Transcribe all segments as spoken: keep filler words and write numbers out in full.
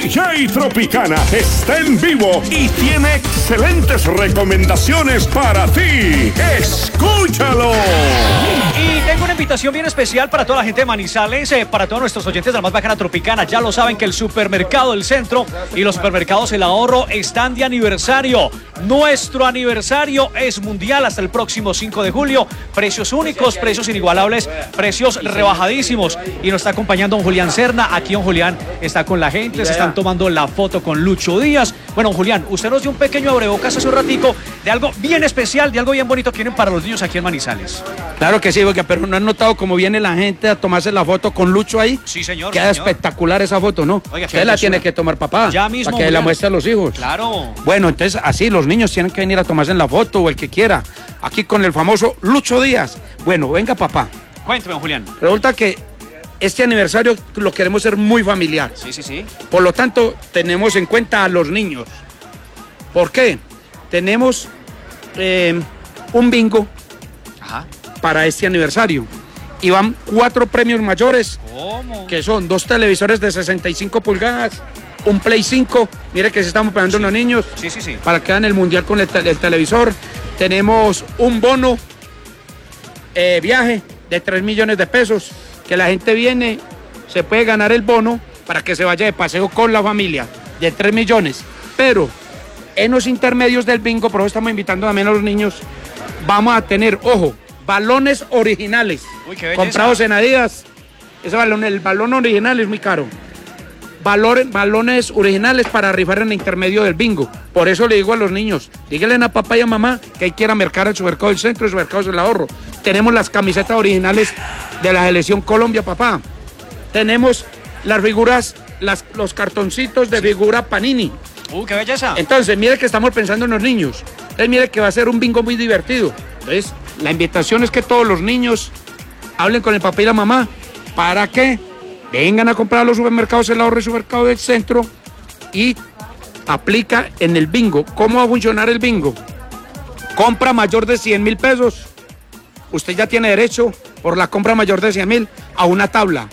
D J Tropicana está en vivo y tiene excelentes recomendaciones para ti. ¡Escúchalo! Y tengo una invitación bien especial para toda la gente de Manizales, eh, para todos nuestros oyentes de la más bacana Tropicana. Ya lo saben que el Supermercado del Centro y los supermercados El Ahorro están de aniversario. Nuestro aniversario es mundial hasta el próximo cinco de julio. Precios únicos, precios inigualables, precios rebajadísimos. Y nos está acompañando don Julián Serna. Aquí don Julián está con la gente, se están tomando la foto con Lucho Díaz. Bueno, don Julián, usted nos dio un pequeño abrebocas hace un ratico de algo bien especial, de algo bien bonito que tienen para los niños aquí en Manizales. Claro que sí, oiga, pero ¿no han notado cómo viene la gente a tomarse la foto con Lucho ahí? Sí, señor. Queda señor. espectacular esa foto, ¿no? Oiga, usted la tiene que tomar, papá. Ya mismo, para que Julián. la muestre a los hijos. Claro. Bueno, entonces así los niños tienen que venir a tomarse la foto o el que quiera. Aquí con el famoso Lucho Díaz. Bueno, venga, papá. Cuénteme, don Julián. Resulta que este aniversario lo queremos hacer muy familiar. Sí, sí, sí. Por lo tanto, tenemos en cuenta a los niños. ¿Por qué? Tenemos eh, un bingo Ajá. para este aniversario. Y van cuatro premios mayores, ¿Cómo? que son dos televisores de sesenta y cinco pulgadas, un Play cinco, mire que se estamos pegando Sí. los niños, Sí, sí, sí. para que hagan el mundial con el, te- el televisor. Tenemos un bono eh, viaje de tres millones de pesos, que la gente viene, se puede ganar el bono para que se vaya de paseo con la familia, de tres millones. Pero en los intermedios del bingo, por eso estamos invitando también a los niños, vamos a tener, ojo, balones originales, Uy, qué belleza. comprados en Adidas. Ese balón, el balón original es muy caro. Valores, balones originales para rifar en el intermedio del bingo. Por eso le digo a los niños, díganle a papá y a mamá que hay que ir a mercar al Supermercado del Centro y Supermercados del Ahorro. Tenemos las camisetas originales de la Selección Colombia, papá. Tenemos las figuras, las, los cartoncitos de figura Panini. Uh, qué belleza. Entonces, mire que estamos pensando en los niños. Entonces, mire que va a ser un bingo muy divertido. Entonces, la invitación es que todos los niños hablen con el papá y la mamá para que vengan a comprar a los supermercados El Ahorro y Supermercado del Centro y aplica en el bingo. ¿Cómo va a funcionar el bingo? Compra mayor de cien mil pesos. Usted ya tiene derecho, por la compra mayor de cien mil, a una tabla.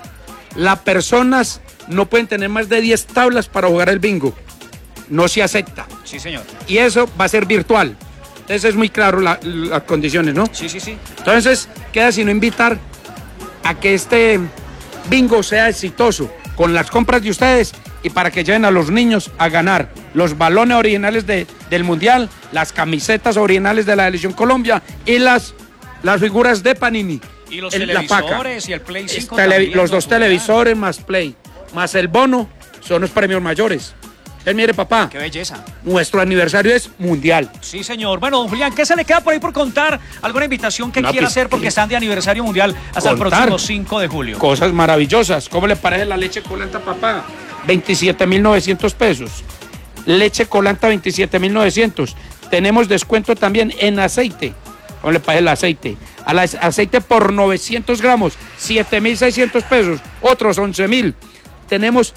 Las personas no pueden tener más de diez tablas para jugar el bingo. No se acepta. Sí, señor. Y eso va a ser virtual. Entonces es muy claro la- las condiciones, ¿no? Sí, sí, sí. Entonces queda sino invitar a que este bingo sea exitoso con las compras de ustedes y para que lleven a los niños a ganar los balones originales de, del Mundial, las camisetas originales de la Selección Colombia y las, las figuras de Panini. Y los El- la paca. televisores y el Play cinco Tele- también, los don dos Julián. televisores más Play, más el bono, son los premios mayores. Entonces mire, papá, Qué belleza. nuestro aniversario es mundial. Sí, señor. Bueno, don Julián, ¿qué se le queda por ahí por contar? ¿Alguna invitación que No, quiera pues, hacer? Porque están de aniversario mundial hasta el contar. próximo cinco de julio. Cosas maravillosas. ¿Cómo le parece la leche colanta, papá? veintisiete mil novecientos pesos. Leche colanta, veintisiete mil novecientos. Tenemos descuento también en aceite. ¿Cómo le parece el aceite? Al ace- aceite por novecientos gramos, siete mil seiscientos pesos. Otros once mil. Tenemos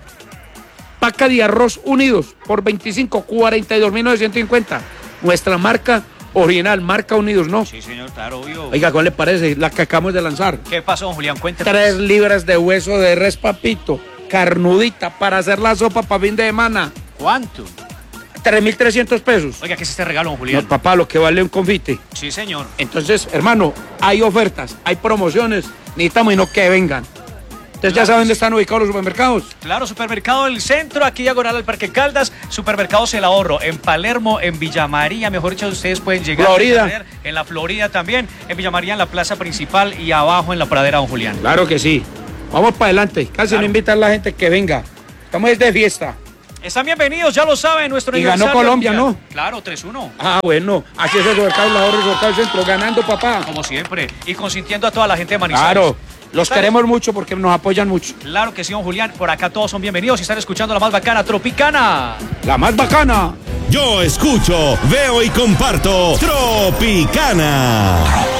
paca de arroz unidos por veinticinco, cuarenta y dos mil novecientos cincuenta. Nuestra marca original, marca Unidos, ¿no? Sí, señor, claro, obvio. Oiga, ¿cómo le parece? La que acabamos de lanzar. ¿Qué pasó, don Julián? Cuénteme. Tres libras de hueso de res, papito, carnudita, para hacer la sopa para fin de semana. ¿Cuánto? tres mil trescientos pesos. Oiga, ¿qué es este regalo, don No, Julián? papá, lo que vale un confite. Sí, señor. Entonces, hermano, hay ofertas, hay promociones, necesitamos y no que vengan. Entonces, Claro ya saben que dónde sí. están ubicados los supermercados. Claro, Supermercado del Centro, aquí diagonal al Parque Caldas, Supermercados El Ahorro, en Palermo, en Villa María, mejor dicho, ustedes pueden llegar. Florida. a tener, en la Florida también, en Villa María, en la plaza principal y abajo en la pradera, don Julián. Claro que sí. Vamos para adelante. Casi Claro. no invitan a la gente que venga. Estamos de fiesta. Están bienvenidos, ya lo saben, nuestro Y ganó aniversario Colombia, mundial. ¿no? Claro, tres uno, Ah, bueno. Así es el supermercado, el ahorro, el supermercado del Centro, ganando, papá. como siempre, y consintiendo a toda la gente de Manizales. Claro. Los Claro. queremos mucho porque nos apoyan mucho. Claro que sí, don Julián, por acá todos son bienvenidos y están escuchando la más bacana, Tropicana. La más bacana. Yo escucho, veo y comparto Tropicana.